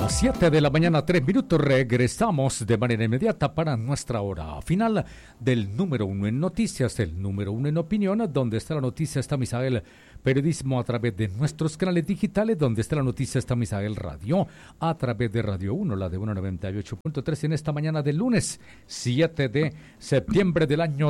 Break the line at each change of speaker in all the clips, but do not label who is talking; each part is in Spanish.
Las 7 de la mañana, 3 minutos, regresamos de manera inmediata para nuestra hora final del número 1 en noticias, el número 1 en opinión. Donde está la noticia está Misael Periodismo a través de nuestros canales digitales. Donde está la noticia está Misael Radio a través de Radio 1, la de 198.3 en esta mañana del lunes 7 de septiembre del año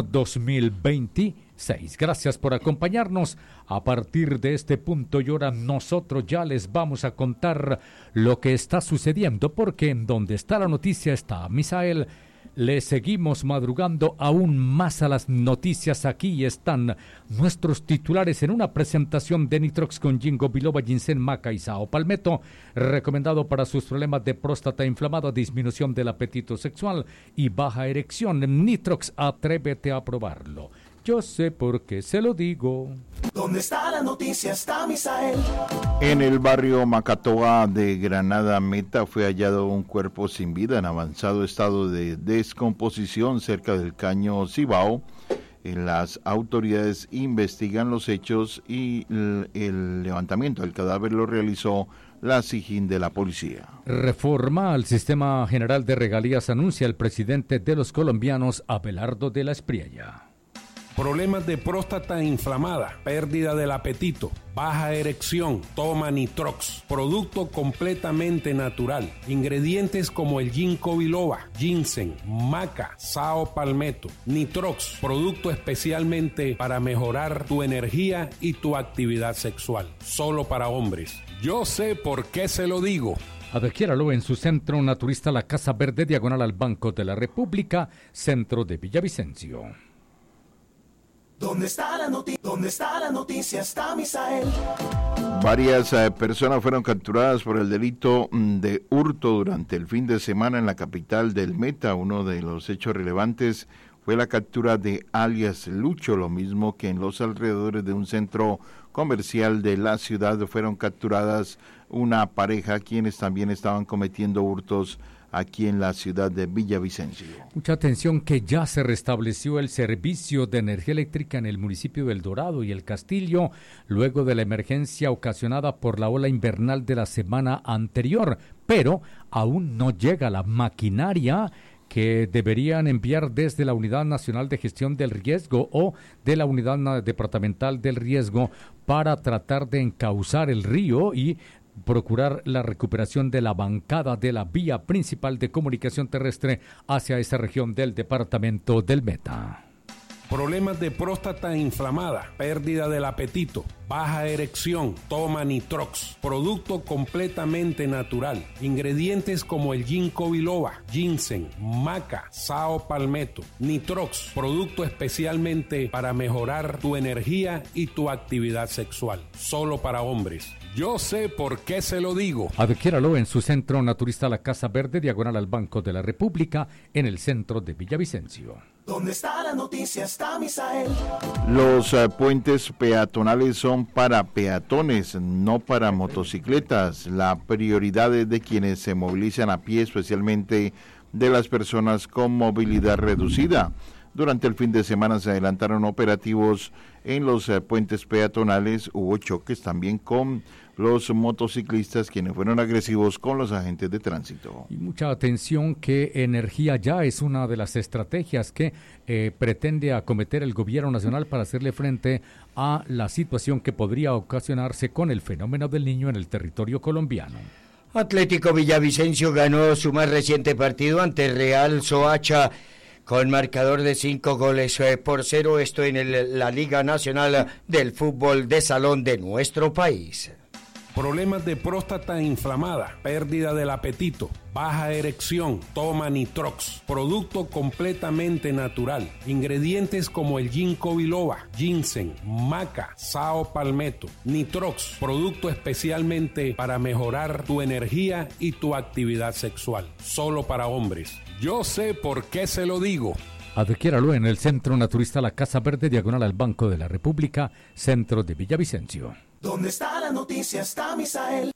2026. Gracias por acompañarnos. A partir de este punto y hora nosotros ya les vamos a contar lo que está sucediendo, porque en donde está la noticia está Misael. Le seguimos madrugando aún más a las noticias. Aquí están nuestros titulares en una presentación de Nitrox con Ginkgo biloba, ginseng, maca y sao palmetto, recomendado para sus problemas de próstata inflamada, disminución del apetito sexual y baja erección. Nitrox, atrévete a probarlo. Yo sé por qué se lo digo.
¿Dónde está la noticia? Está Misael.
En el barrio Macatoa de Granada Meta fue hallado un cuerpo sin vida en avanzado estado de descomposición cerca del caño Cibao. Las autoridades investigan los hechos y el levantamiento del cadáver lo realizó la SIJIN de la policía.
Reforma al sistema general de regalías anuncia el presidente de los colombianos, Abelardo de la Espriella.
Problemas de próstata inflamada, pérdida del apetito, baja erección, toma Nitrox, producto completamente natural. Ingredientes como el Ginkgo biloba, ginseng, maca, sao palmetto. Nitrox, producto especialmente para mejorar tu energía y tu actividad sexual. Solo para hombres. Yo sé por qué se lo digo.
Adquiéralo en su centro naturista La Casa Verde, diagonal al Banco de la República, centro de Villavicencio.
¿Dónde está la noticia? ¿Dónde está la noticia? Está Misael.
Varias personas fueron capturadas por el delito de hurto durante el fin de semana en la capital del Meta. Uno de los hechos relevantes fue la captura de alias Lucho, lo mismo que en los alrededores de un centro comercial de la ciudad fueron capturadas una pareja quienes también estaban cometiendo hurtos aquí en la ciudad de Villavicencio.
Mucha atención que ya se restableció el servicio de energía eléctrica en el municipio del Dorado y el Castillo, luego de la emergencia ocasionada por la ola invernal de la semana anterior, pero aún no llega la maquinaria que deberían enviar desde la Unidad Nacional de Gestión del Riesgo o de la Unidad Departamental del Riesgo para tratar de encauzar el río y procurar la recuperación de la bancada de la vía principal de comunicación terrestre hacia esa región del departamento del Meta.
Problemas de próstata inflamada, pérdida del apetito, baja erección, toma Nitrox, producto completamente natural. Ingredientes como el Ginkgo biloba, ginseng, maca, sao palmetto. Nitrox, producto especialmente para mejorar tu energía y tu actividad sexual. Solo para hombres. Yo sé por qué se lo digo.
Adquiéralo en su centro naturista La Casa Verde, diagonal al Banco de la República, en el centro de Villavicencio.
¿Dónde está la noticia? Está Misael.
Los puentes peatonales son para peatones, no para motocicletas. La prioridad es de quienes se movilizan a pie, especialmente de las personas con movilidad reducida. Durante el fin de semana se adelantaron operativos en los puentes peatonales. Hubo choques también con los motociclistas, quienes fueron agresivos con los agentes de tránsito.
Y mucha atención que Energía Ya es una de las estrategias que pretende acometer el gobierno nacional para hacerle frente a la situación que podría ocasionarse con el fenómeno del Niño en el territorio colombiano.
Atlético Villavicencio ganó su más reciente partido ante Real Soacha con marcador de 5-0, esto en la Liga Nacional del Fútbol de Salón de nuestro país.
Problemas de próstata inflamada, pérdida del apetito, baja erección, toma Nitrox, producto completamente natural. Ingredientes como el Ginkgo biloba, ginseng, maca, sao palmetto. Nitrox, producto especialmente para mejorar tu energía y tu actividad sexual. Solo para hombres. Yo sé por qué se lo digo.
Adquiéralo en el Centro Naturista La Casa Verde, diagonal al Banco de la República, centro de Villavicencio.
¿Dónde está la noticia? Está Misael.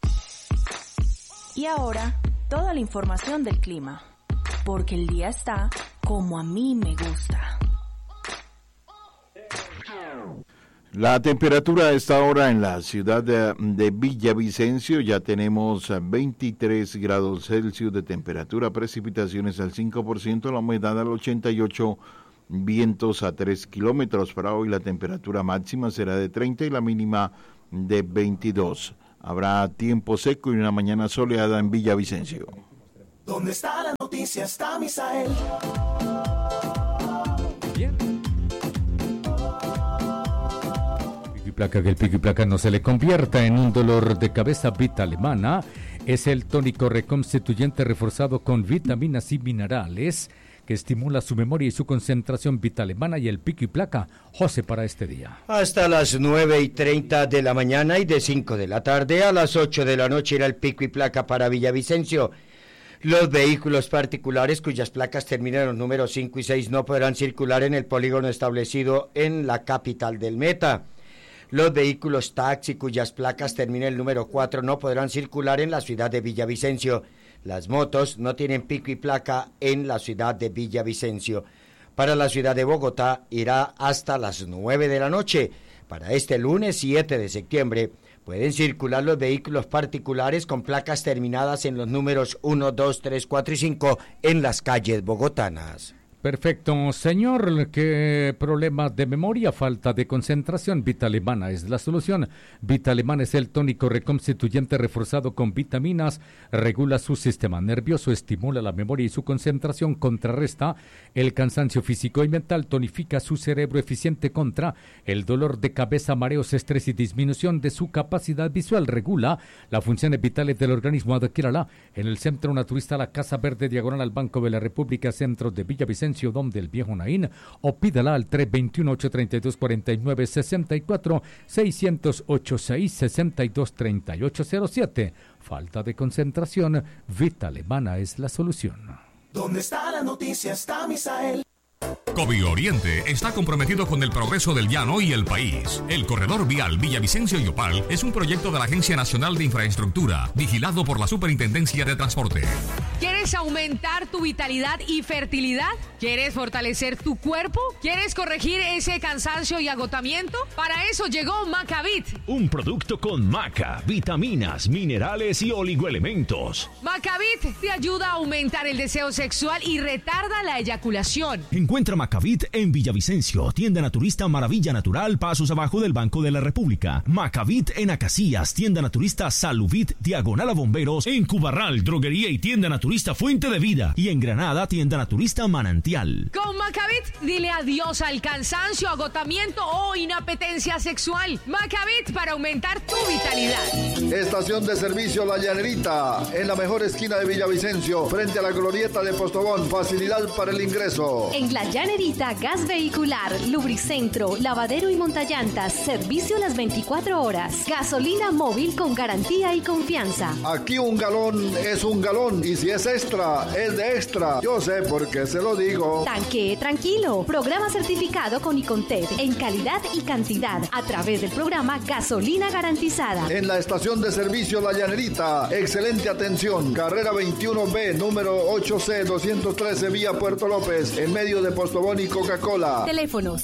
Y ahora, toda la información del clima, porque el día está como a mí me gusta.
La temperatura a esta hora en la ciudad de Villavicencio, ya tenemos 23 grados Celsius de temperatura, precipitaciones al 5%, la humedad al 88%, vientos a 3 kilómetros. Para hoy la temperatura máxima será de 30 y la mínima de 22. Habrá tiempo seco y una mañana soleada en Villavicencio.
¿Dónde está la noticia? Está Misael.
Bien. Que el pico y placa no se le convierta en un dolor de cabeza. Vita Alemana es el tónico reconstituyente reforzado con vitaminas y minerales que estimula su memoria y su concentración. Vita Alemana y el pico y placa. José, para este día.
Hasta las 9:30 de la mañana y de 5 de la tarde a las 8 de la noche irá el pico y placa para Villavicencio. Los vehículos particulares cuyas placas terminan en los números 5 y 6 no podrán circular en el polígono establecido en la capital del Meta. Los vehículos taxi cuyas placas terminen el número 4 no podrán circular en la ciudad de Villavicencio. Las motos no tienen pico y placa en la ciudad de Villavicencio. Para la ciudad de Bogotá irá hasta las 9 de la noche. Para este lunes 7 de septiembre pueden circular los vehículos particulares con placas terminadas en los números 1, 2, 3, 4 y 5 en las calles bogotanas.
Perfecto, señor. ¿Qué problemas de memoria, falta de concentración? Vita Alemana es la solución. Vita Alemana es el tónico reconstituyente reforzado con vitaminas, regula su sistema nervioso, estimula la memoria y su concentración, contrarresta el cansancio físico y mental, tonifica su cerebro, eficiente contra el dolor de cabeza, mareos, estrés y disminución de su capacidad visual, regula las funciones vitales del organismo. Adquiérala en el Centro Naturista La Casa Verde, diagonal al Banco de la República, centro de Villavicencio, donde el viejo Naín, o pídala al 321-832-4964, 608-662-3807. Falta de concentración, Vita Alemana es la solución.
¿Dónde está la noticia? Está Misael.
Covi Oriente está comprometido con el progreso del llano y el país. El corredor vial Villavicencio y Opal es un proyecto de la Agencia Nacional de Infraestructura, vigilado por la Superintendencia de Transporte.
¿Quieres aumentar tu vitalidad y fertilidad? ¿Quieres fortalecer tu cuerpo? ¿Quieres corregir ese cansancio y agotamiento? Para eso llegó Macavit.
Un producto con maca, vitaminas, minerales y oligoelementos.
Macavit te ayuda a aumentar el deseo sexual y retarda la eyaculación.
Encuentra Macavit en Villavicencio, tienda naturista Maravilla Natural, pasos abajo del Banco de la República. Macavit en Acacias, tienda naturista Saluvit, diagonal a Bomberos. En Cubarral, droguería y tienda naturista Fuente de Vida. Y en Granada, tienda naturista Manantial.
Con Macavit, dile adiós al cansancio, agotamiento o inapetencia sexual. Macavit para aumentar tu vitalidad.
Estación de servicio La Llanerita, en la mejor esquina de Villavicencio, frente a la glorieta de Postobón. Facilidad para el ingreso.
En La Llanerita, gas vehicular, lubricentro, lavadero y montallantas, servicio las 24 horas. Gasolina móvil con garantía y confianza.
Aquí un galón es un galón y si es extra, es de extra. Yo sé por qué se lo digo.
Tanque tranquilo. Programa certificado con Icontec en calidad y cantidad a través del programa Gasolina Garantizada.
En la estación de servicio La Llanerita, excelente atención. Carrera 21B, número 8C213, vía Puerto López, en medio de Postobón y Coca-Cola.
Teléfono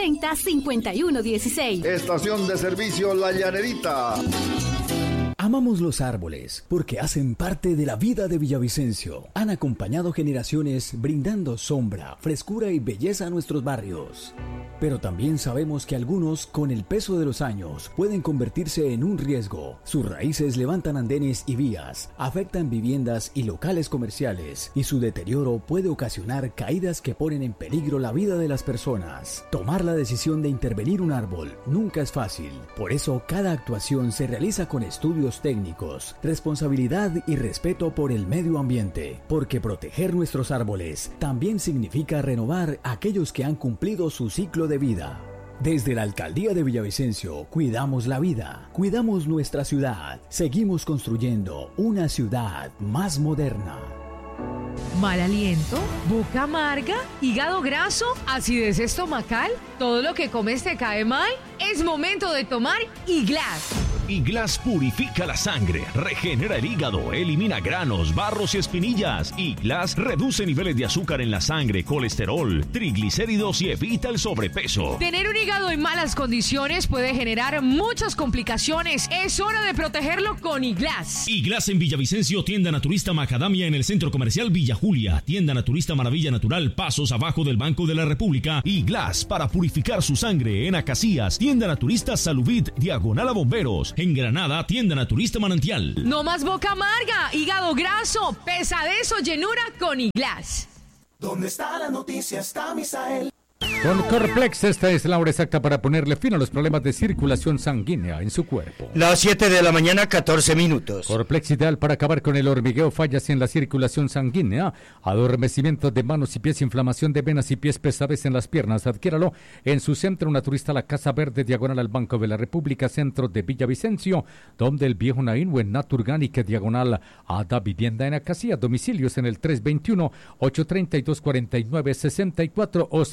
670-5116.
Estación de servicio La Llanerita.
Amamos los árboles porque hacen parte de la vida de Villavicencio. Han acompañado generaciones brindando sombra, frescura y belleza a nuestros barrios. Pero también sabemos que algunos, con el peso de los años, pueden convertirse en un riesgo. Sus raíces levantan andenes y vías, afectan viviendas y locales comerciales, y su deterioro puede ocasionar caídas que ponen en peligro la vida de las personas. Tomar la decisión de intervenir un árbol nunca es fácil. Por eso, cada actuación se realiza con estudios técnicos, responsabilidad y respeto por el medio ambiente, porque proteger nuestros árboles también significa renovar aquellos que han cumplido su ciclo de vida. Desde la Alcaldía de Villavicencio, cuidamos la vida, cuidamos nuestra ciudad, seguimos construyendo una ciudad más moderna.
¿Mal aliento? ¿Boca amarga? ¿Hígado graso? ¿Acidez estomacal? ¿Todo lo que comes te cae mal? Es momento de tomar Iglas.
Iglas purifica la sangre, regenera el hígado, elimina granos, barros y espinillas. Iglas reduce niveles de azúcar en la sangre, colesterol, triglicéridos y evita el sobrepeso.
Tener un hígado en malas condiciones puede generar muchas complicaciones. Es hora de protegerlo con Iglas.
Iglas en Villavicencio, tienda naturista Macadamia en el Centro Comercial Villa Julia, tienda naturista Maravilla Natural, pasos abajo del Banco de la República. Iglas para purificar su sangre en Acacías, tienda naturista Saluvit, diagonal a Bomberos. En Granada, tienda naturista Manantial.
No más boca amarga, hígado graso, pesadez o llenura con Iglas.
¿Dónde está la noticia? Está Misael.
Con Corplex, esta es la hora exacta para ponerle fin a los problemas de circulación sanguínea en su cuerpo.
Las 7 de la mañana, 14 minutos.
Corplex, ideal para acabar con el hormigueo, fallas en la circulación sanguínea, adormecimiento de manos y pies, inflamación de venas y pies, pesadez en las piernas. Adquiéralo en su centro naturista La Casa Verde, diagonal al Banco de la República, centro de Villavicencio, donde el viejo Naín o en Naturgánica, diagonal a Da Vivienda en Acacía. Domicilios en el 321-832-4964 o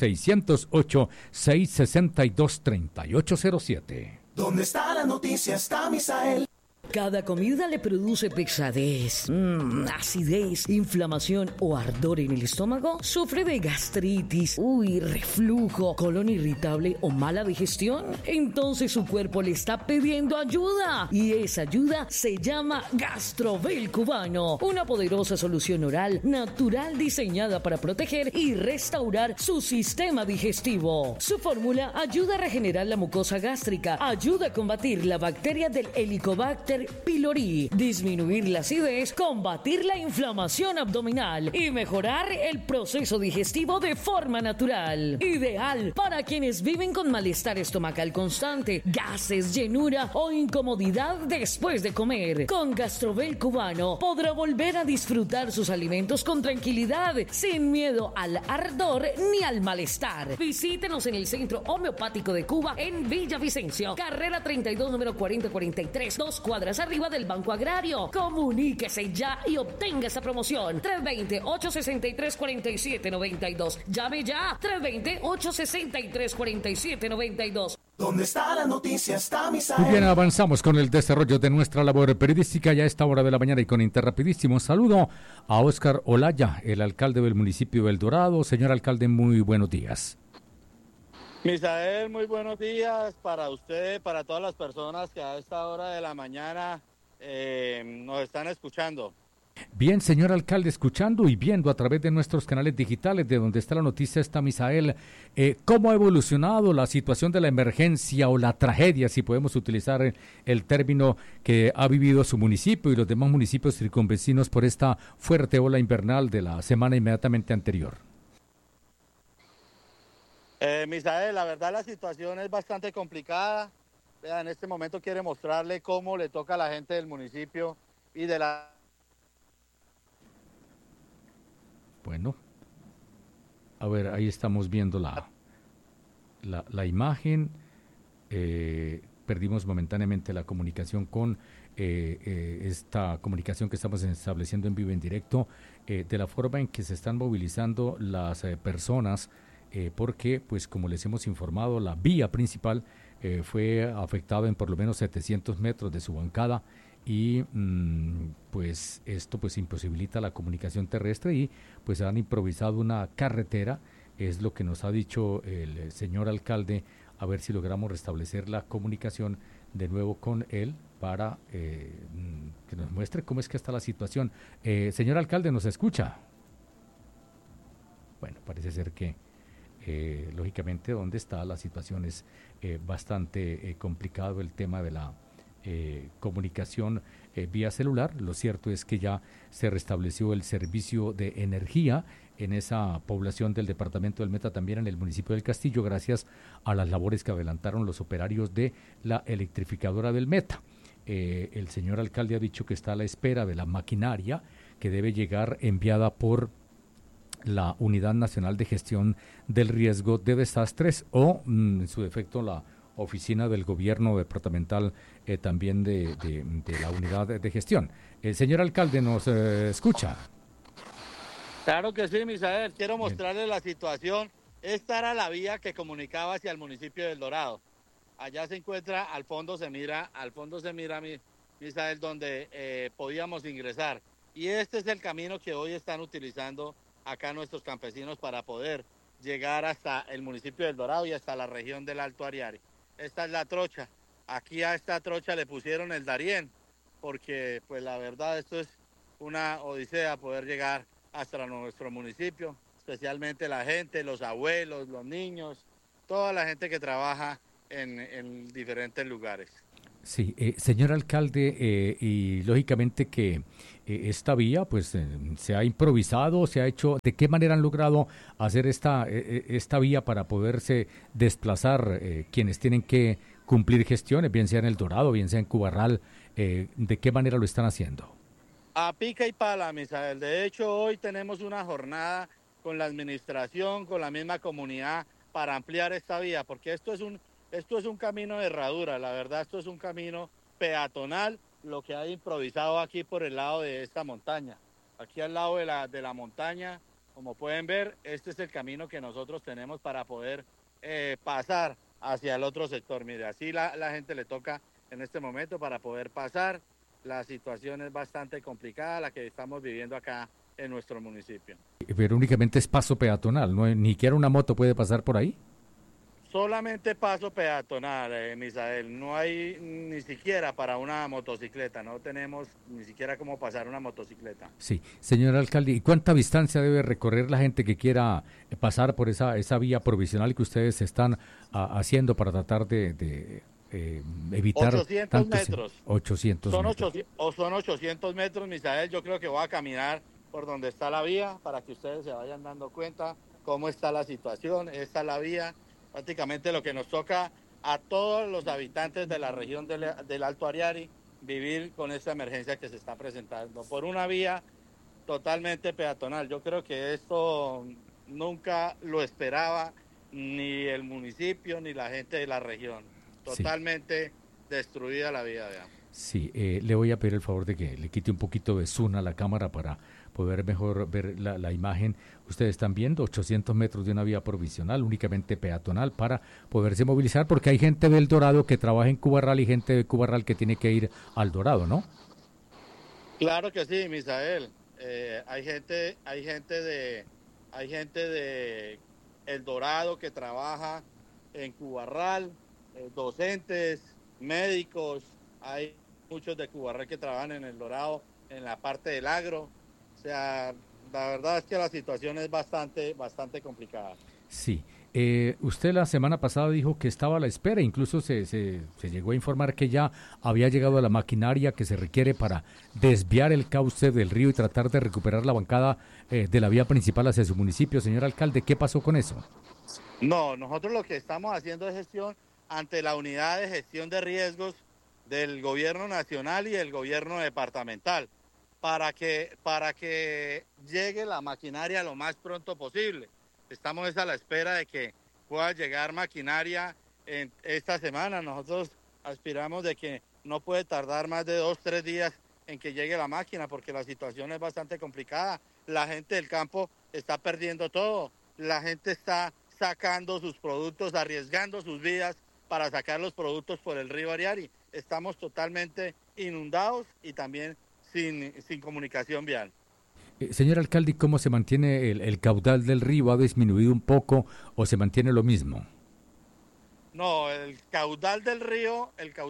608-662-3807.
¿Dónde está la noticia? Está Misael.
Cada comida le produce pesadez, acidez, inflamación o ardor en el estómago. ¿Sufre de gastritis, reflujo, colon irritable o mala digestión? Entonces su cuerpo le está pidiendo ayuda. Y esa ayuda se llama Gastrovel Cubano. Una poderosa solución oral natural diseñada para proteger y restaurar su sistema digestivo. Su fórmula ayuda a regenerar la mucosa gástrica, ayuda a combatir la bacteria del Helicobacter pylori, disminuir la acidez, combatir la inflamación abdominal y mejorar el proceso digestivo de forma natural. Ideal para quienes viven con malestar estomacal constante, gases, llenura o incomodidad después de comer. Con Gastrovel Cubano podrá volver a disfrutar sus alimentos con tranquilidad, sin miedo al ardor ni al malestar. Visítenos en el Centro Homeopático de Cuba en Villavicencio, carrera 32, número 4043, 2 cuadras arriba del Banco Agrario. Comuníquese ya y obtenga esa promoción. 320-863-4792. Llame ya. 320-863-4792.
¿Dónde está la noticia? Está Misael.
Muy bien, avanzamos con el desarrollo de nuestra labor periodística ya a esta hora de la mañana y con Interrapidísimo. Saludo a Óscar Olaya, el alcalde del municipio de El Dorado. Señor alcalde, muy buenos días.
Misael, muy buenos días para usted, para todas las personas que a esta hora de la mañana nos están escuchando.
Bien, señor alcalde, escuchando y viendo a través de nuestros canales digitales de donde está la noticia está Misael, ¿cómo ha evolucionado la situación de la emergencia o la tragedia, si podemos utilizar el término que ha vivido su municipio y los demás municipios circunvecinos por esta fuerte ola invernal de la semana inmediatamente anterior?
Misael, la verdad la situación es bastante complicada. Vea, en este momento quiere mostrarle cómo le toca a la gente del municipio y de la...
Bueno, a ver, ahí estamos viendo la imagen. Perdimos momentáneamente la comunicación con esta comunicación que estamos estableciendo en vivo en directo, de la forma en que se están movilizando las personas. Porque, pues como les hemos informado, la vía principal fue afectada en por lo menos 700 metros de su bancada y pues esto pues imposibilita la comunicación terrestre y pues han improvisado una carretera, es lo que nos ha dicho el señor alcalde, a ver si logramos restablecer la comunicación de nuevo con él para que nos muestre cómo es que está la situación. Señor alcalde, ¿nos escucha? Bueno, parece ser que lógicamente donde está la situación es bastante complicado el tema de la comunicación vía celular. Lo cierto es que ya se restableció el servicio de energía en esa población del departamento del Meta, también en el municipio del Castillo, gracias a las labores que adelantaron los operarios de la electrificadora del Meta. El señor alcalde ha dicho que está a la espera de la maquinaria que debe llegar enviada por la Unidad Nacional de Gestión del Riesgo de Desastres o, en su defecto, la oficina del gobierno departamental también de la unidad de gestión. El señor alcalde nos escucha.
Claro que sí, Misael. Quiero mostrarle la situación. Esta era la vía que comunicaba hacia el municipio de El Dorado. allá se encuentra, al fondo se mira, Misael, donde podíamos ingresar. Y este es el camino que hoy están utilizando acá nuestros campesinos para poder llegar hasta el municipio del Dorado y hasta la región del Alto Ariari. Esta es la trocha. Aquí a esta trocha le pusieron el Darién, porque pues la verdad esto es una odisea poder llegar hasta nuestro municipio, especialmente la gente, los abuelos, los niños, toda la gente que trabaja en diferentes lugares.
Sí, señor alcalde, y lógicamente que esta vía pues se ha improvisado, se ha hecho, ¿de qué manera han logrado hacer esta vía para poderse desplazar quienes tienen que cumplir gestiones, bien sea en El Dorado, bien sea en Cubarral, ¿de qué manera lo están haciendo?
A pica y pala, Misael. De hecho, hoy tenemos una jornada con la administración, con la misma comunidad, para ampliar esta vía, porque esto es un camino de herradura, la verdad, esto es un camino peatonal, lo que hay improvisado aquí por el lado de esta montaña. Aquí al lado de la montaña, como pueden ver, este es el camino que nosotros tenemos para poder pasar hacia el otro sector. Mire, así la gente le toca en este momento para poder pasar. La situación es bastante complicada, la que estamos viviendo acá en nuestro municipio.
Pero únicamente es paso peatonal, ¿no? Ni siquiera una moto puede pasar por ahí.
Solamente paso peatonal, Misael. No hay ni siquiera para una motocicleta. No tenemos ni siquiera cómo pasar una motocicleta.
Sí, señor alcalde, ¿y cuánta distancia debe recorrer la gente que quiera pasar por esa vía provisional que ustedes están haciendo para tratar de evitar
800 metros.
800 metros.
Son 800 metros, Misael. Yo creo que voy a caminar por donde está la vía para que ustedes se vayan dando cuenta cómo está la situación. Esta es la vía. Prácticamente lo que nos toca a todos los habitantes de la región del Alto Ariari vivir con esta emergencia que se está presentando por una vía totalmente peatonal. Yo creo que esto nunca lo esperaba ni el municipio ni la gente de la región. Totalmente destruida la vía. Vean.
Sí, le voy a pedir el favor de que le quite un poquito de zoom a la cámara para poder mejor ver la imagen. Ustedes están viendo 800 metros de una vía provisional, únicamente peatonal, para poderse movilizar, porque hay gente del Dorado que trabaja en Cubarral y gente de Cubarral que tiene que ir al Dorado, ¿no?
Claro que sí, Misael. Hay gente de El Dorado que trabaja en Cubarral, docentes, médicos, hay muchos de Cubarral que trabajan en El Dorado, en la parte del agro. O sea, la verdad es que la situación es bastante complicada.
Sí. Usted la semana pasada dijo que estaba a la espera, incluso se llegó a informar que ya había llegado la maquinaria que se requiere para desviar el cauce del río y tratar de recuperar la bancada de la vía principal hacia su municipio. Señor alcalde, ¿qué pasó con eso?
No, nosotros lo que estamos haciendo es gestión ante la unidad de gestión de riesgos del gobierno nacional y el gobierno departamental para que llegue la maquinaria lo más pronto posible. Estamos a la espera de que pueda llegar maquinaria en esta semana. Nosotros aspiramos de que no puede tardar más de 2-3 días en que llegue la máquina porque la situación es bastante complicada. La gente del campo está perdiendo todo. La gente está sacando sus productos, arriesgando sus vidas para sacar los productos por el río Ariari. Estamos totalmente inundados y también sin comunicación vial.
Señor alcalde, ¿y cómo se mantiene el caudal del río? ¿Ha disminuido un poco o se mantiene lo mismo?
No, el caudal del río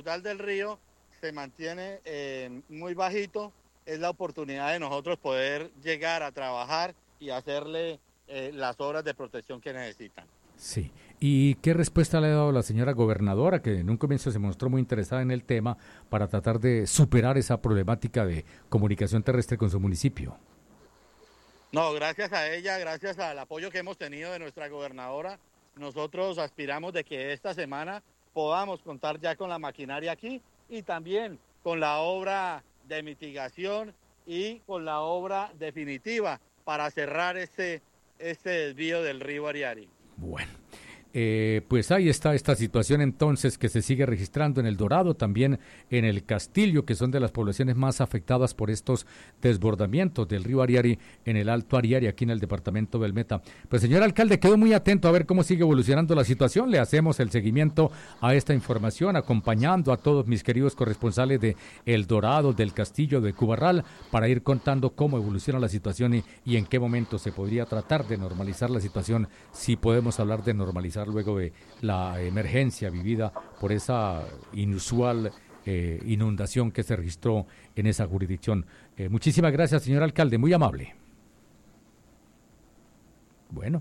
se mantiene muy bajito. Es la oportunidad de nosotros poder llegar a trabajar y hacerle las obras de protección que necesitan.
Sí. ¿Y qué respuesta le ha dado la señora gobernadora, que en un comienzo se mostró muy interesada en el tema para tratar de superar esa problemática de comunicación terrestre con su municipio?
No, gracias a ella, gracias al apoyo que hemos tenido de nuestra gobernadora, nosotros aspiramos de que esta semana podamos contar ya con la maquinaria aquí y también con la obra de mitigación y con la obra definitiva para cerrar este desvío del río Ariari.
Bueno, pues ahí está esta situación entonces que se sigue registrando en El Dorado, también en El Castillo, que son de las poblaciones más afectadas por estos desbordamientos del río Ariari en el Alto Ariari, aquí en el departamento del Meta. Pues señor alcalde, quedo muy atento a ver cómo sigue evolucionando la situación. Le hacemos el seguimiento a esta información, acompañando a todos mis queridos corresponsales de El Dorado, del Castillo, de Cubarral, para ir contando cómo evoluciona la situación y en qué momento se podría tratar de normalizar la situación, si podemos hablar de normalizar luego de la emergencia vivida por esa inusual inundación que se registró en esa jurisdicción. Muchísimas gracias, señor alcalde, muy amable. Bueno,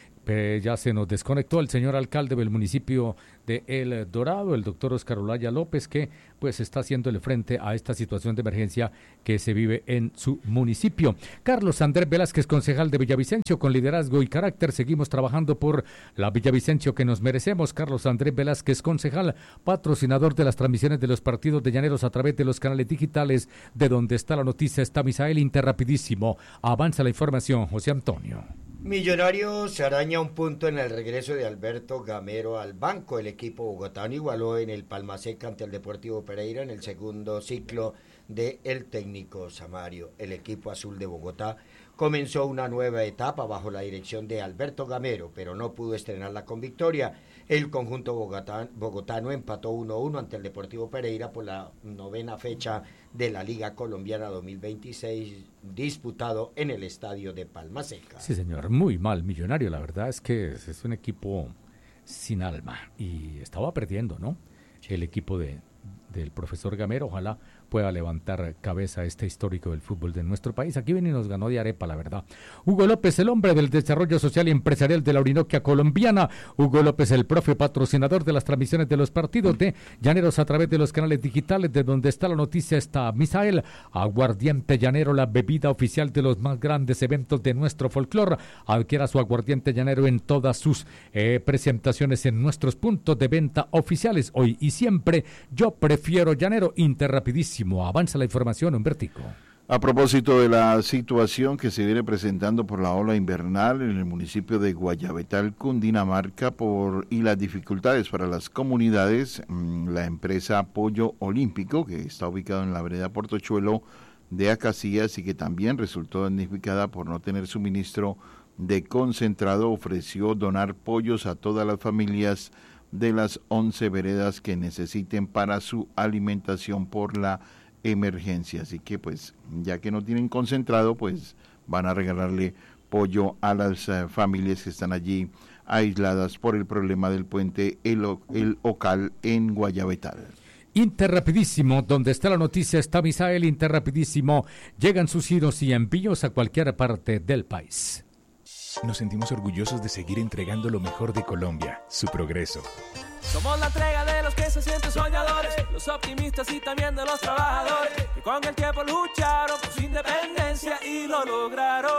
ya se nos desconectó el señor alcalde del municipio de El Dorado, el doctor Oscar Olaya López, que pues está haciéndole frente a esta situación de emergencia que se vive en su municipio. Carlos Andrés Velázquez, concejal de Villavicencio, con liderazgo y carácter, seguimos trabajando por la Villavicencio que nos merecemos. Carlos Andrés Velázquez, concejal, patrocinador de las transmisiones de los partidos de Llaneros a través de los canales digitales, de donde está la noticia, está Misael Interrapidísimo. Avanza la información, José Antonio.
Millonarios araña un punto en el regreso de Alberto Gamero al banco. El equipo bogotano igualó en el Palma Seca ante el Deportivo Pereira en el segundo ciclo del técnico Samario. El equipo azul de Bogotá comenzó una nueva etapa bajo la dirección de Alberto Gamero, pero no pudo estrenarla con victoria. El conjunto bogotano empató 1-1 ante el Deportivo Pereira por la 9ª fecha de la Liga Colombiana 2026, disputado en el estadio de Palma Seca.
Sí, señor, muy mal Millonario. La verdad es que es un equipo sin alma y estaba perdiendo, ¿no? El equipo del profesor Gamero. Ojalá pueda levantar cabeza este histórico del fútbol de nuestro país. Aquí viene y nos ganó de arepa, la verdad. Hugo López, el hombre del desarrollo social y empresarial de la Orinoquia colombiana. Hugo López, el profe patrocinador de las transmisiones de los partidos de Llaneros a través de los canales digitales, de donde está la noticia, está Misael. Aguardiente Llanero, la bebida oficial de los más grandes eventos de nuestro folclore. Adquiera su aguardiente Llanero en todas sus presentaciones en nuestros puntos de venta oficiales. Hoy y siempre, yo prefiero Llanero. Interrapidísimo. Avanza la información, Humbertico.
A propósito de la situación que se viene presentando por la ola invernal en el municipio de Guayabetal, Cundinamarca, y las dificultades para las comunidades, la empresa Pollo Olímpico, que está ubicado en la vereda Portochuelo de Acacías y que también resultó damnificada por no tener suministro de concentrado, ofreció donar pollos a todas las familias de las 11 veredas que necesiten para su alimentación por la emergencia. Así que pues ya que no tienen concentrado, pues van a regalarle pollo a las familias que están allí aisladas por el problema del puente El Ocal en Guayabetal.
Interrapidísimo, donde está la noticia está Misael. Interrapidísimo, llegan sus giros y envíos a cualquier parte del país.
Nos sentimos orgullosos de seguir entregando lo mejor de Colombia, su progreso.
Somos la entrega de los que se sienten soñadores, los optimistas y también de los trabajadores, que con el tiempo lucharon por su independencia y lo lograron.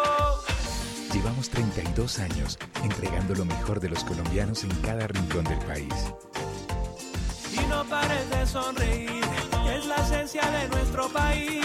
Llevamos 32 años entregando lo mejor de los colombianos en cada rincón del país.
Y no pares de sonreír, que es la esencia de nuestro país.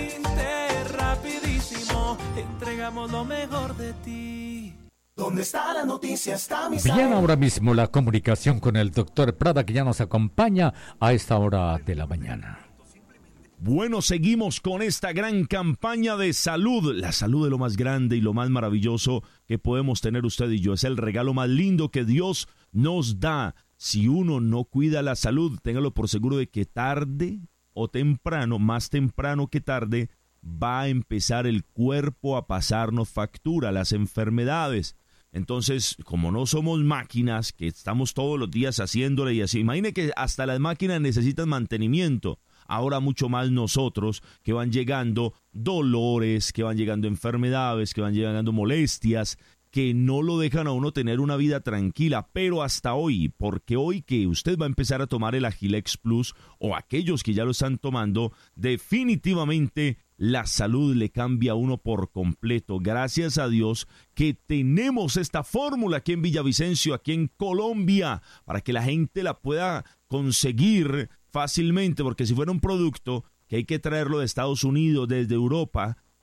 Interrapidísimo, entregamos lo mejor de ti.
¿Dónde está la noticia? Está Misael.
Bien, ahora mismo la comunicación con el doctor Prada, que ya nos acompaña a esta hora de la mañana.
Bueno, seguimos con esta gran campaña de salud. La salud es lo más grande y lo más maravilloso que podemos tener usted y yo. Es el regalo más lindo que Dios nos da. Si uno no cuida la salud, téngalo por seguro de que tarde o temprano, más temprano que tarde, va a empezar el cuerpo a pasarnos factura, las enfermedades. Entonces, como no somos máquinas, que estamos todos los días haciéndole y así, imagine que hasta las máquinas necesitan mantenimiento. Ahora mucho más nosotros, que van llegando dolores, que van llegando enfermedades, que van llegando molestias, que no lo dejan a uno tener una vida tranquila, pero hasta hoy, porque hoy que usted va a empezar a tomar el Agilex Plus, o aquellos que ya lo están tomando, definitivamente la salud le cambia a uno por completo. Gracias a Dios que tenemos esta fórmula aquí en Villavicencio, aquí en Colombia, para que la gente la pueda conseguir fácilmente, porque si fuera un producto que hay que traerlo de Estados Unidos, desde Europa,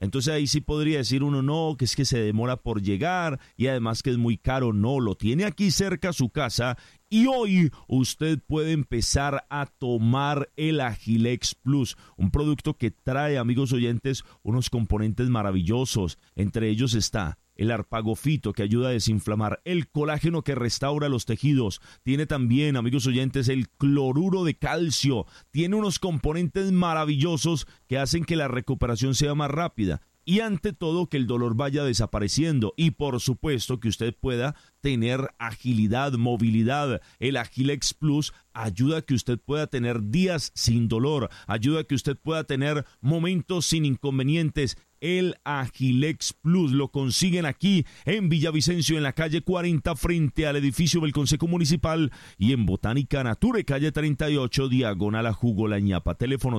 Entonces ahí sí podría decir uno, no, que es que se demora por llegar y además que es muy caro. No, lo tiene aquí cerca a su casa y hoy usted puede empezar a tomar el Agilex Plus, un producto que trae, amigos oyentes, unos componentes maravillosos. Entre ellos está el arpagofito, que ayuda a desinflamar, el colágeno, que restaura los tejidos. Tiene también, amigos oyentes, el cloruro de calcio. Tiene unos componentes maravillosos que hacen que la recuperación sea más rápida. Y ante todo que el dolor vaya desapareciendo y por supuesto que usted pueda tener agilidad, movilidad. El Agilex Plus ayuda a que usted pueda tener días sin dolor, ayuda a que usted pueda tener momentos sin inconvenientes. El Agilex Plus lo consiguen aquí en Villavicencio, en la calle 40, frente al edificio del Consejo Municipal, y en Botánica Nature, calle 38, diagonal a Jugo La Ñapa. Teléfono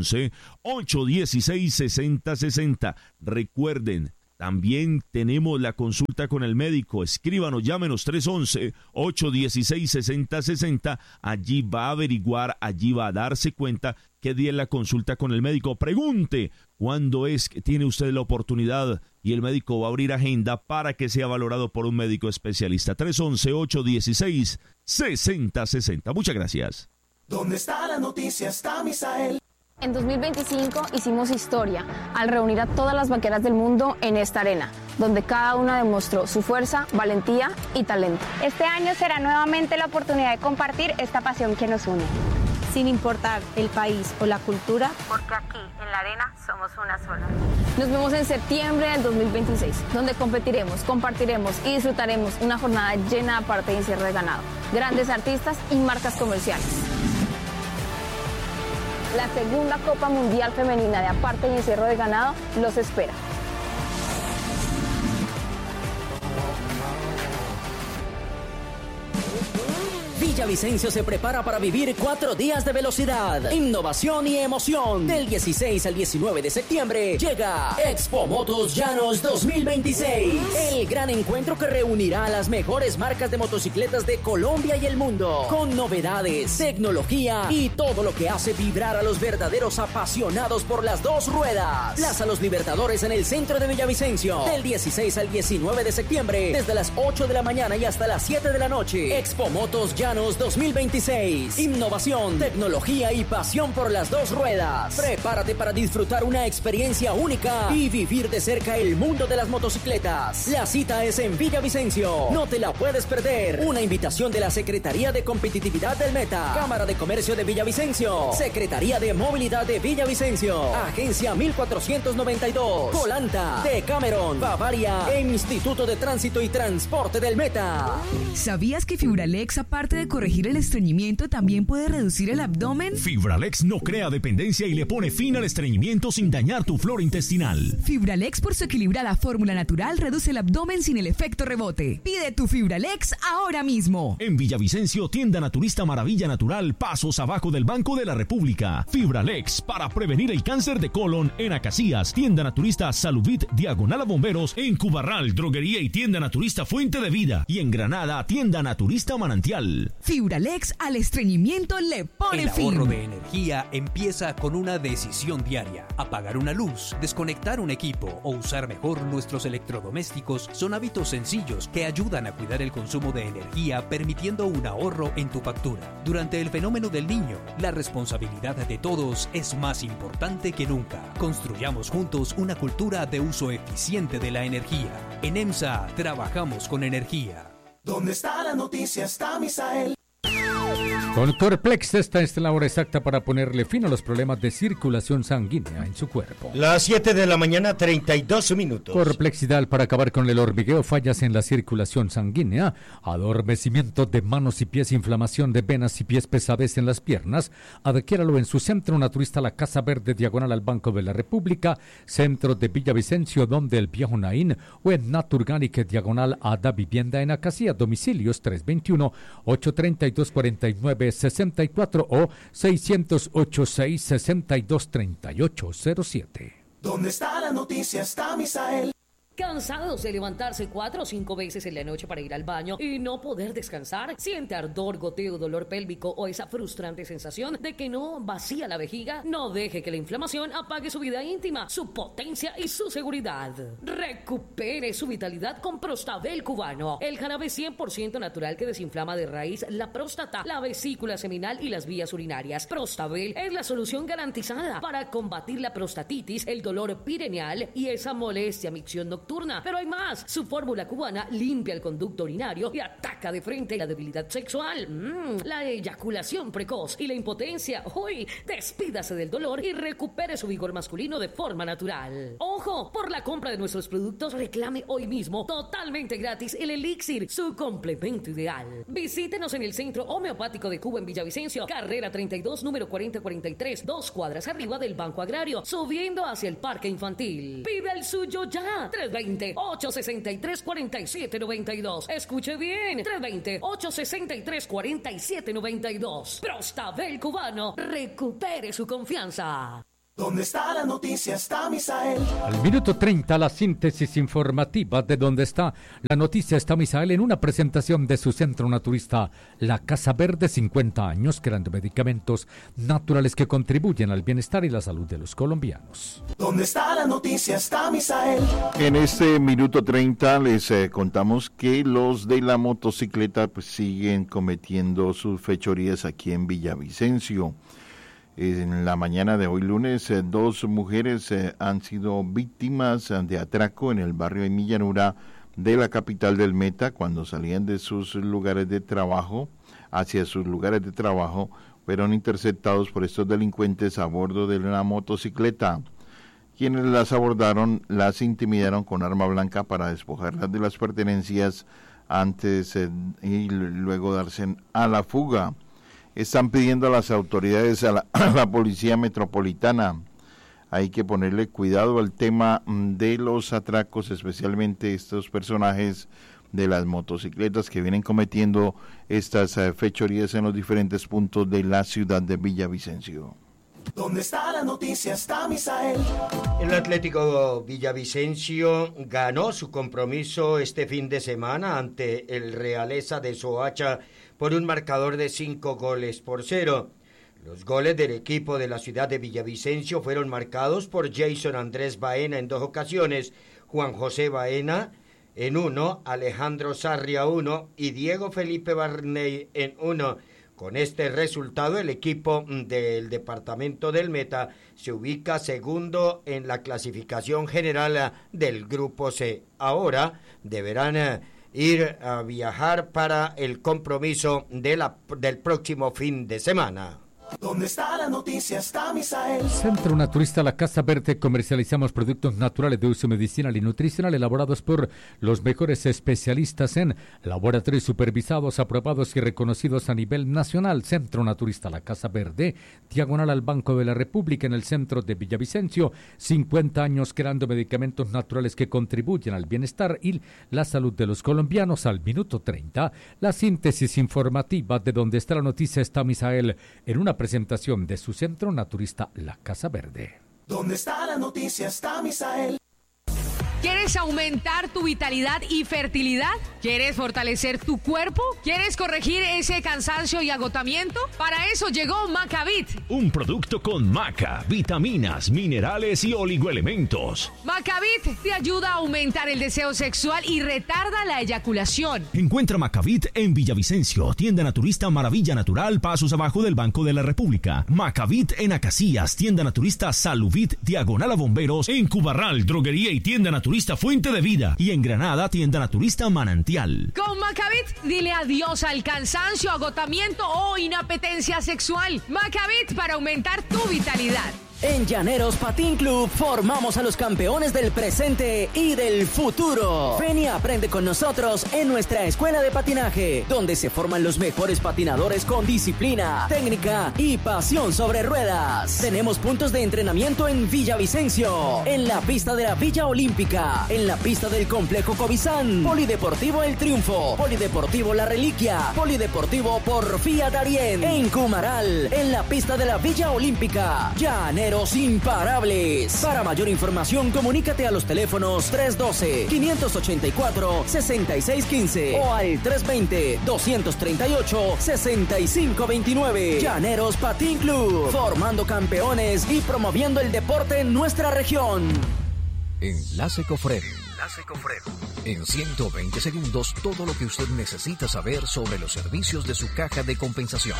311-816-6060. Recuerden, también tenemos la consulta con el médico. Escríbanos, llámenos 311-816-6060. Allí va a averiguar, allí va a darse cuenta qué día es la consulta con el médico. Pregunte cuándo es que tiene usted la oportunidad y el médico va a abrir agenda para que sea valorado por un médico especialista. 311-816-6060. Muchas gracias.
¿Dónde está la noticia? Está Misael.
En 2025 hicimos historia al reunir a todas las vaqueras del mundo en esta arena, donde cada una demostró su fuerza, valentía y talento.
Este año será nuevamente la oportunidad de compartir esta pasión que nos une.
Sin importar el país o la cultura,
porque aquí en la arena somos una sola.
Nos vemos en septiembre del 2026, donde competiremos, compartiremos y disfrutaremos una jornada llena de parte y encierro de ganado, grandes artistas y marcas comerciales. La segunda Copa Mundial Femenina de Aparte y Encierro de Ganado los espera.
Villavicencio se prepara para vivir 4 días de velocidad, innovación y emoción. Del 16 al 19 de septiembre llega Expo Motos Llanos 2026. El gran encuentro que reunirá a las mejores marcas de motocicletas de Colombia y el mundo, con novedades, tecnología y todo lo que hace vibrar a los verdaderos apasionados por las dos ruedas. Plaza Los Libertadores en el centro de Villavicencio. Del 16 al 19 de septiembre, desde las 8 de la mañana y hasta las 7 de la noche. Expo Motos Llanos 2026. Innovación, tecnología y pasión por las dos ruedas. Prepárate para disfrutar una experiencia única y vivir de cerca el mundo de las motocicletas. La cita es en Villavicencio. No te la puedes perder. Una invitación de la Secretaría de Competitividad del Meta, Cámara de Comercio de Villavicencio, Secretaría de Movilidad de Villavicencio, Agencia 1492, Colanta, Decameron, Bavaria e Instituto de Tránsito y Transporte del Meta.
¿Sabías que Fibralex, aparte de corregir el estreñimiento, también puede reducir el abdomen?
Fibralex no crea dependencia y le pone fin al estreñimiento sin dañar tu flora intestinal.
Fibralex, por su equilibrada fórmula natural, reduce el abdomen sin el efecto rebote. Pide tu Fibralex ahora mismo.
En Villavicencio, tienda naturista Maravilla Natural, pasos abajo del Banco de la República. Fibralex, para prevenir el cáncer de colon. En Acacías, tienda naturista Saluvit, diagonal a Bomberos. En Cubarral, droguería y tienda naturista Fuente de Vida. Y en Granada, tienda naturista Manantial.
Fibralex al estreñimiento le pone fin.
El ahorro de energía empieza con una decisión diaria. Apagar una luz, desconectar un equipo o usar mejor nuestros electrodomésticos son hábitos sencillos que ayudan a cuidar el consumo de energía, permitiendo un ahorro en tu factura. Durante el fenómeno del Niño, la responsabilidad de todos es más importante que nunca. Construyamos juntos una cultura de uso eficiente de la energía. En EMSA trabajamos con energía.
¿Dónde está la noticia? Está Misael.
Con Corplex, esta es la hora exacta para ponerle fin a los problemas de circulación sanguínea en su cuerpo.
Las 7 de la mañana, 32 minutos.
Corplex ideal para acabar con el hormigueo, fallas en la circulación sanguínea, adormecimiento de manos y pies, inflamación de venas y pies, pesadez en las piernas. Adquiéralo en su centro naturista La Casa Verde, diagonal al Banco de la República, centro de Villavicencio, donde el Viejo Naín, o en Naturganic, diagonal a Da Vivienda en Acacía. Domicilios 321-832-4964 o 608-662-3807.
¿Dónde está la noticia? Está Misael.
¿Cansados de levantarse 4 o 5 veces en la noche para ir al baño y no poder descansar? ¿Siente ardor, goteo, dolor pélvico o esa frustrante sensación de que no vacía la vejiga? No deje que la inflamación apague su vida íntima, su potencia y su seguridad. Recupere su vitalidad con Prostabel cubano, el jarabe 100% natural que desinflama de raíz la próstata, la vesícula seminal y las vías urinarias. Prostabel es la solución garantizada para combatir la prostatitis, el dolor pireneal y esa molestia micción nocturna. Pero hay más. Su fórmula cubana limpia el conducto urinario y ataca de frente la debilidad sexual, la eyaculación precoz y la impotencia. Hoy, despídase del dolor y recupere su vigor masculino de forma natural. Ojo, por la compra de nuestros productos reclame hoy mismo totalmente gratis el Elixir, su complemento ideal. Visítenos en el Centro Homeopático de Cuba en Villavicencio, carrera 32, número 4043, 2 cuadras arriba del Banco Agrario, subiendo hacia el Parque Infantil. Pide el suyo ya. 320-863-4792. Escuche bien. 320-863-4792. Prostabel cubano. Recupere su confianza.
¿Dónde está la noticia? Está Misael.
Al minuto 30, la síntesis informativa de Dónde está la noticia está Misael en una presentación de su centro naturista, La Casa Verde, 50 años creando medicamentos naturales que contribuyen al bienestar y la salud de los colombianos.
¿Dónde está la noticia? Está Misael.
En este minuto 30 les contamos que los de la motocicleta pues, siguen cometiendo sus fechorías aquí en Villavicencio. En la mañana de hoy lunes, 2 mujeres han sido víctimas de atraco en el barrio de Millanura de la capital del Meta cuando salían de sus lugares de trabajo, hacia sus lugares de trabajo, fueron interceptados por estos delincuentes a bordo de una motocicleta. Quienes las abordaron, las intimidaron con arma blanca para despojarlas de las pertenencias antes y luego darse a la fuga. Están pidiendo a las autoridades, a la Policía Metropolitana, hay que ponerle cuidado al tema de los atracos, especialmente estos personajes de las motocicletas que vienen cometiendo estas fechorías en los diferentes puntos de la ciudad de Villavicencio.
¿Dónde está la noticia? Está Misael.
El Atlético Villavicencio ganó su compromiso este fin de semana ante el Realeza de Soacha por un marcador de 5-0. Los goles del equipo de la ciudad de Villavicencio fueron marcados por Jason Andrés Baena en 2 ocasiones, Juan José Baena en 1, Alejandro Sarria 1 y Diego Felipe Barney en 1. Con este resultado, el equipo del departamento del Meta se ubica segundo en la clasificación general del Grupo C. Ahora deberán ir a viajar para el compromiso del próximo fin de semana.
¿Dónde está la noticia? Está Misael.
Centro Naturista La Casa Verde. Comercializamos productos naturales de uso medicinal y nutricional elaborados por los mejores especialistas en laboratorios supervisados, aprobados y reconocidos a nivel nacional. Centro Naturista La Casa Verde, diagonal al Banco de la República en el centro de Villavicencio. 50 años creando medicamentos naturales que contribuyen al bienestar y la salud de los colombianos. Al minuto 30, la síntesis informativa de Donde está la noticia está Misael en una presentación de su centro naturista La Casa Verde.
¿Dónde está la noticia? Está Misael.
¿Quieres aumentar tu vitalidad y fertilidad? ¿Quieres fortalecer tu cuerpo? ¿Quieres corregir ese cansancio y agotamiento? Para eso llegó Macavit.
Un producto con maca, vitaminas, minerales y oligoelementos.
Macavit te ayuda a aumentar el deseo sexual y retarda la eyaculación.
Encuentra Macavit en Villavicencio, tienda naturista Maravilla Natural, pasos abajo del Banco de la República. Macavit en Acacias, tienda naturista Saluvit, diagonal a Bomberos. En Cubarral, droguería y tienda naturista Fuente de Vida, y en Granada, tienda naturista Manantial.
Con Macavit, dile adiós al cansancio, agotamiento o inapetencia sexual. Macavit para aumentar tu vitalidad.
En Llaneros Patín Club formamos a los campeones del presente y del futuro. Ven y aprende con nosotros en nuestra escuela de patinaje, donde se forman los mejores patinadores con disciplina, técnica y pasión sobre ruedas. Tenemos puntos de entrenamiento en Villavicencio, en la pista de la Villa Olímpica, en la pista del Complejo Cobizán, Polideportivo El Triunfo, Polideportivo La Reliquia, Polideportivo Porfía Darién, en Cumaral, en la pista de la Villa Olímpica. Llaneros Llaneros imparables. Para mayor información, comunícate a los teléfonos 312-584-6615 o al 320-238-6529. Llaneros Patín Club, formando campeones y promoviendo el deporte en nuestra región.
Enlace Cofrem. En 120 segundos, todo lo que usted necesita saber sobre los servicios de su caja de compensación.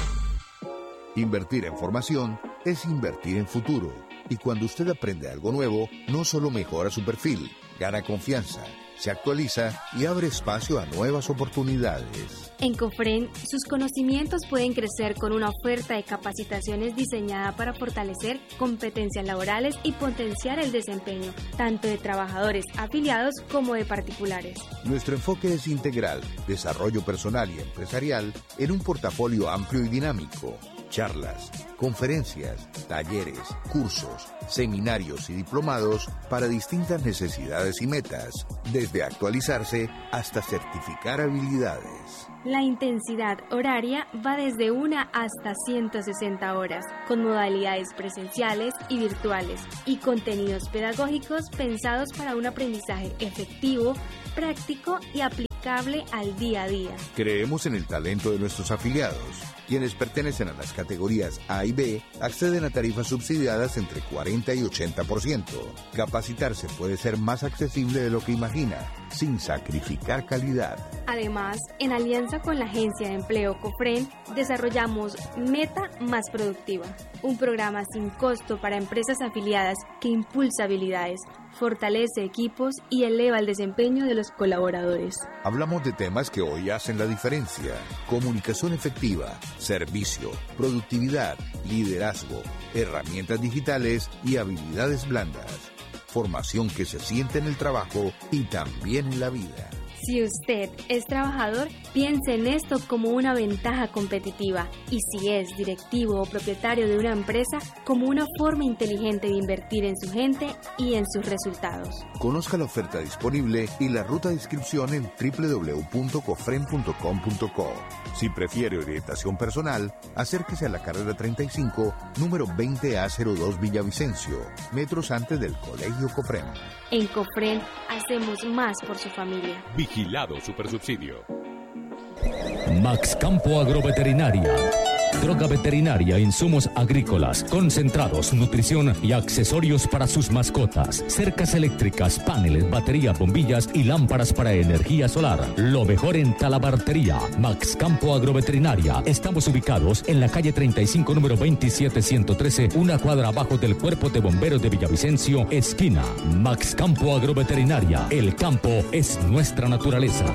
Invertir en formación es invertir en futuro. Y cuando usted aprende algo nuevo, no solo mejora su perfil, gana confianza, se actualiza y abre espacio a nuevas oportunidades.
En Cofren, sus conocimientos pueden crecer con una oferta de capacitaciones diseñada para fortalecer competencias laborales y potenciar el desempeño, tanto de trabajadores afiliados como de particulares.
Nuestro enfoque es integral, desarrollo personal y empresarial en un portafolio amplio y dinámico. Charlas, conferencias, talleres, cursos, seminarios y diplomados para distintas necesidades y metas, desde actualizarse hasta certificar habilidades.
La intensidad horaria va desde 1 hasta 160 horas, con modalidades presenciales y virtuales, y contenidos pedagógicos pensados para un aprendizaje efectivo, práctico y aplicable al día a día.
Creemos en el talento de nuestros afiliados. Quienes pertenecen a las categorías A y B acceden a tarifas subsidiadas entre 40 y 80%. Capacitarse puede ser más accesible de lo que imagina, sin sacrificar calidad.
Además, en alianza con la Agencia de Empleo Cofren, desarrollamos Meta Más Productiva, un programa sin costo para empresas afiliadas que impulsa habilidades, fortalece equipos y eleva el desempeño de los colaboradores.
Hablamos de temas que hoy hacen la diferencia: comunicación efectiva, servicio, productividad, liderazgo, herramientas digitales y habilidades blandas. Formación que se siente en el trabajo y también en la vida.
Si usted es trabajador, piense en esto como una ventaja competitiva, y si es directivo o propietario de una empresa, como una forma inteligente de invertir en su gente y en sus resultados.
Conozca la oferta disponible y la ruta de inscripción en www.cofren.com.co. Si prefiere orientación personal, acérquese a la carrera 35, número 20A02 Villavicencio, metros antes del Colegio Cofren.
En Cofren hacemos más por su familia.
Vigilado Supersubsidio.
Max Campo Agroveterinaria. Droga veterinaria, insumos agrícolas, concentrados, nutrición y accesorios para sus mascotas. Cercas eléctricas, paneles, baterías, bombillas y lámparas para energía solar. Lo mejor en talabartería. Max Campo Agroveterinaria. Estamos ubicados en la calle 35, número 27113, una cuadra abajo del Cuerpo de Bomberos de Villavicencio, esquina. Max Campo Agroveterinaria. El campo es nuestra naturaleza.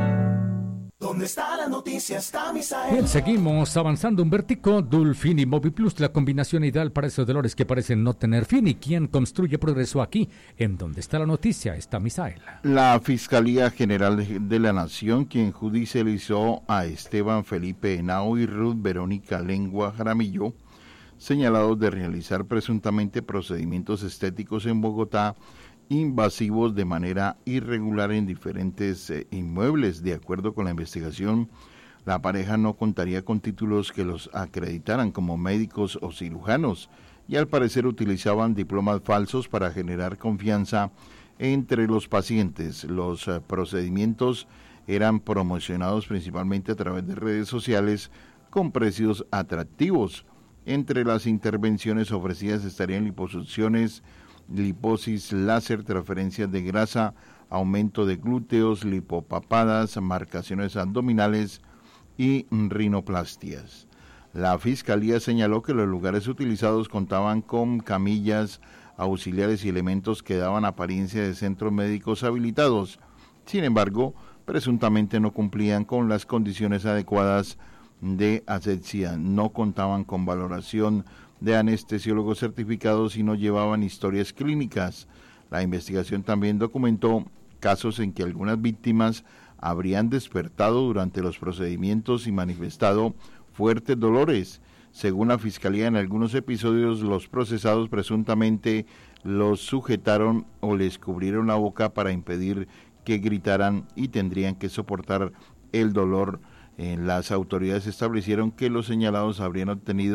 ¿Dónde está la noticia? Está Misael.
Bien, seguimos avanzando. Humbertico, Dulfin y Moviplus, la combinación ideal para esos dolores que parecen no tener fin. ¿Y quién construye progreso aquí? En Donde está la noticia está Misael.
La Fiscalía General de la Nación, quien judicializó a Esteban Felipe Henao y Ruth Verónica Lengua Jaramillo, señalados de realizar presuntamente procedimientos estéticos en Bogotá, invasivos de manera irregular en diferentes inmuebles. De acuerdo con la investigación, la pareja no contaría con títulos que los acreditaran como médicos o cirujanos y al parecer utilizaban diplomas falsos para generar confianza entre los pacientes. Los procedimientos eran promocionados principalmente a través de redes sociales con precios atractivos. Entre las intervenciones ofrecidas estarían liposucciones, liposis láser, transferencias de grasa, aumento de glúteos, lipopapadas, marcaciones abdominales y rinoplastias. La Fiscalía señaló que los lugares utilizados contaban con camillas, auxiliares y elementos que daban apariencia de centros médicos habilitados. Sin embargo, presuntamente no cumplían con las condiciones adecuadas de asepsia, no contaban con valoración de anestesiólogos certificados y no llevaban historias clínicas. La investigación también documentó casos en que algunas víctimas habrían despertado durante los procedimientos y manifestado fuertes dolores. Según la Fiscalía, en algunos episodios los procesados presuntamente los sujetaron o les cubrieron la boca para impedir que gritaran y tendrían que soportar el dolor. Las autoridades establecieron que los señalados habrían obtenido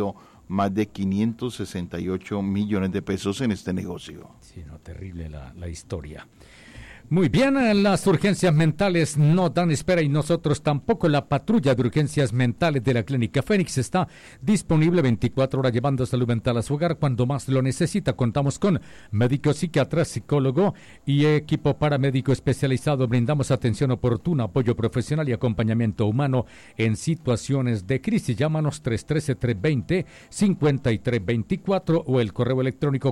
más de 568 millones de pesos en este negocio.
Sí, no, terrible la historia. Muy bien, las urgencias mentales no dan espera y nosotros tampoco. La patrulla de urgencias mentales de la Clínica Fénix está disponible 24 horas llevando salud mental a su hogar cuando más lo necesita. Contamos con médico, psiquiatra, psicólogo y equipo paramédico especializado. Brindamos atención oportuna, apoyo profesional y acompañamiento humano en situaciones de crisis. Llámanos 313-320-5324 o el correo electrónico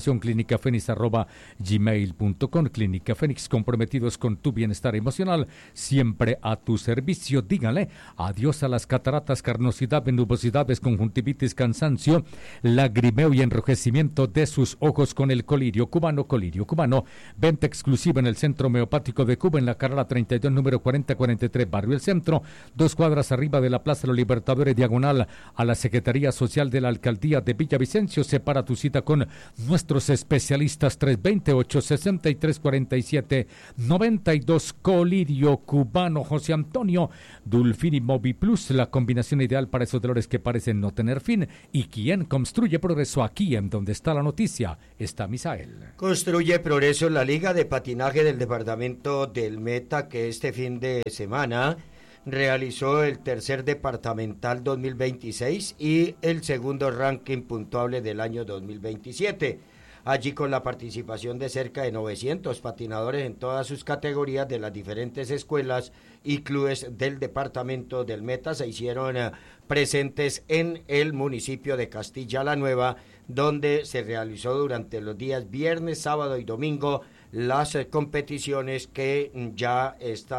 coordinacionclinicafenix@gmail.com. Clínica Fénix, comprometidos con tu bienestar emocional, siempre a tu servicio. Díganle adiós a las cataratas, carnosidad, nubosidades, conjuntivitis, cansancio, lagrimeo y enrojecimiento de sus ojos con el colirio cubano. Colirio cubano, venta exclusiva en el Centro Homeopático de Cuba, en la Carrera 32, número 4043, Barrio El Centro, 2 cuadras arriba de la Plaza de los Libertadores, diagonal a la Secretaría Social de la Alcaldía de Villavicencio. Separa tu cita con nuestros especialistas. 320-863-4792. Colirio cubano. José Antonio Dulfini Mobi Plus, la combinación ideal para esos dolores que parecen no tener fin. ¿Y quién construye progreso? Aquí en donde está la noticia está Misael.
Construye progreso la Liga de Patinaje del Departamento del Meta, que este fin de semana realizó el tercer departamental 2026 y el segundo ranking puntuable del año 2027. Allí, con la participación de cerca de 900 patinadores en todas sus categorías de las diferentes escuelas y clubes del departamento del Meta, se hicieron presentes en el municipio de Castilla la Nueva, donde se realizó durante los días viernes, sábado y domingo las competiciones que ya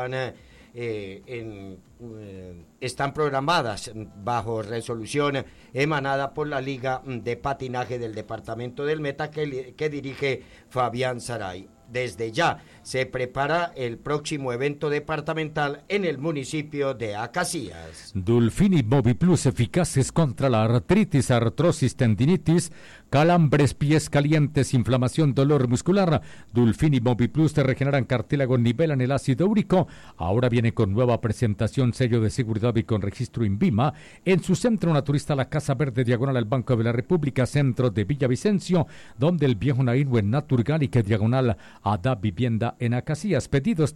están programadas bajo resolución emanada por la Liga de Patinaje del Departamento del Meta que dirige Fabián Saray. Desde ya se prepara el próximo evento departamental en el municipio de Acacías.
Dulfini Mobi Plus, eficaces contra la artritis, artrosis, tendinitis, calambres, pies calientes, inflamación, dolor muscular. Dulfini Mobi Plus te regeneran cartílago, nivelan el ácido úrico. Ahora viene con nueva presentación, sello de seguridad y con registro INVIMA. En su centro naturista, la Casa Verde, diagonal al Banco de la República, centro de Villavicencio, donde el viejo Naínue en Naturgal y que diagonal a Da Vivienda en Acacías. Pedidos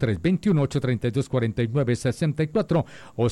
321-832-4964 o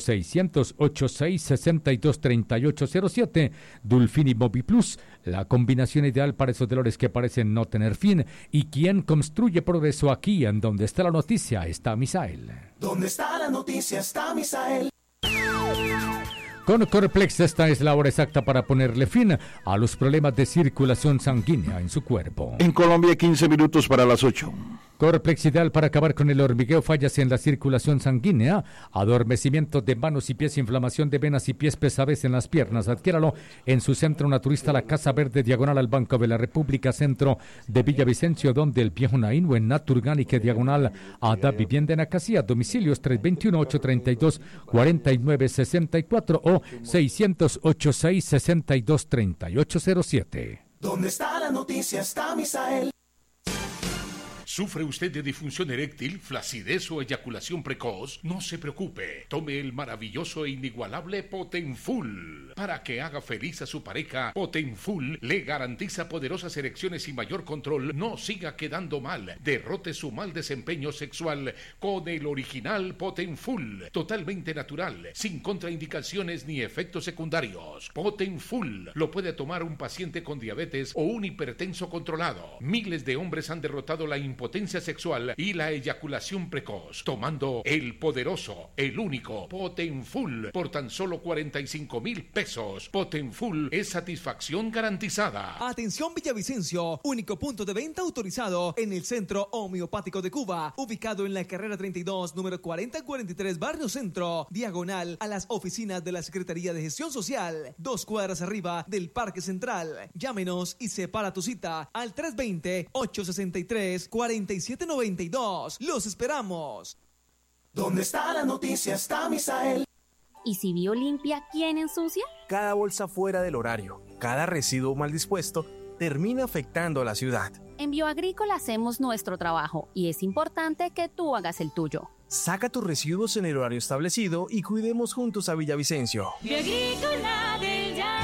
600-8662-3807. Dulfini Mobi Plus, la combinación ideal para esos dolores que parecen no tener fin. ¿Y quién construye progreso? Aquí en donde está la noticia está Misael.
Donde está la noticia está Misael.
Con Corplex, esta es la hora exacta para ponerle fin a los problemas de circulación sanguínea en su cuerpo.
En Colombia, 15 minutos para las 8.
Corplex, ideal para acabar con el hormigueo, fallas en la circulación sanguínea, adormecimiento de manos y pies, inflamación de venas y pies, pesadez en las piernas. Adquiéralo en su centro naturista, la Casa Verde, diagonal al Banco de la República, centro de Villavicencio, donde el viejo Naínue en Naturgánica, diagonal a Da Vivienda en Acacías. Domicilios 321-832-4964 o 600-8662-3807.
¿Dónde está la noticia está Misael?
¿Sufre usted de disfunción eréctil, flacidez o eyaculación precoz? No se preocupe. Tome el maravilloso e inigualable Potenfull. Para que haga feliz a su pareja, Potenfull le garantiza poderosas erecciones y mayor control. No siga quedando mal. Derrote su mal desempeño sexual con el original Potenfull. Totalmente natural, sin contraindicaciones ni efectos secundarios. Potenfull lo puede tomar un paciente con diabetes o un hipertenso controlado. Miles de hombres han derrotado la impotencia sexual y la eyaculación precoz, tomando el poderoso, el único Potenfull por tan solo 45,000 pesos. Potenfull es satisfacción garantizada.
Atención Villavicencio, único punto de venta autorizado en el Centro Homeopático de Cuba, ubicado en la Carrera 32, número 4043, Barrio Centro, diagonal a las oficinas de la Secretaría de Gestión Social, 2 cuadras arriba del Parque Central. Llámenos y separa tu cita al 320-863-4792. Los esperamos.
¿Dónde está la noticia está Misael?
¿Y si Biolimpia quién ensucia?
Cada bolsa fuera del horario, cada residuo mal dispuesto termina afectando a la ciudad.
En Bioagrícola hacemos nuestro trabajo y es importante que tú hagas el tuyo.
Saca tus residuos en el horario establecido y cuidemos juntos a Villavicencio.
Bioagrícola del Llano.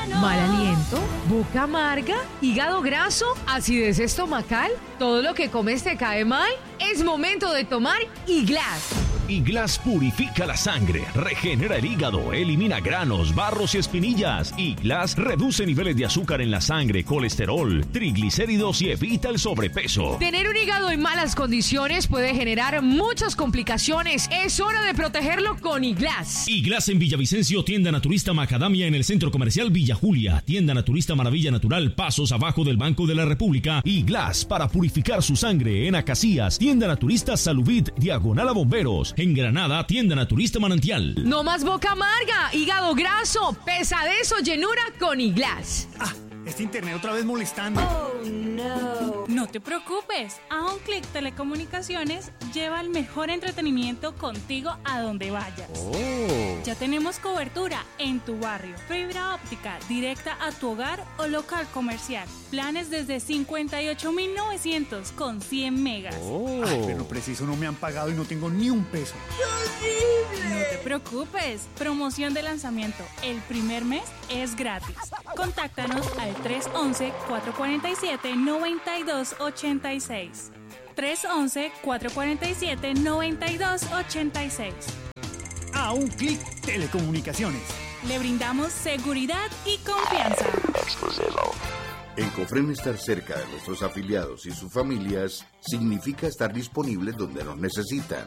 mal aliento, boca amarga, hígado graso, acidez estomacal, todo lo que comes te cae mal. Es momento de tomar Iglas.
Iglas purifica la sangre, regenera el hígado, elimina granos, barros y espinillas. Iglas reduce niveles de azúcar en la sangre, colesterol, triglicéridos y evita el sobrepeso.
Tener un hígado en malas condiciones puede generar muchas complicaciones. Es hora de protegerlo con Iglas.
Iglas en Villavicencio, tienda naturista Macadamia en el Centro Comercial Villa Julia, tienda naturista Maravilla Natural, pasos abajo del Banco de la República. Iglas para purificar su sangre en Acacías, tienda naturista Saluvit, diagonal a Bomberos. En Granada, tienda naturista Manantial.
No más boca amarga, hígado graso, pesadez o llenura con Iglas.
Este internet otra vez molestando.
Oh, no. No te preocupes. A un clic Telecomunicaciones lleva el mejor entretenimiento contigo a donde vayas. Ya tenemos cobertura en tu barrio. Fibra óptica directa a tu hogar o local comercial. Planes desde 58.900 con 100 megas.
Ay, pero preciso no me han pagado y no tengo ni un peso.
No te preocupes. Promoción de lanzamiento. El primer mes es gratis. Contáctanos al 311-447-9286. 311-447-9286.
A un clic Telecomunicaciones.
Le brindamos seguridad y confianza.
En Cofrem, estar cerca de nuestros afiliados y sus familias significa estar disponibles donde nos necesitan.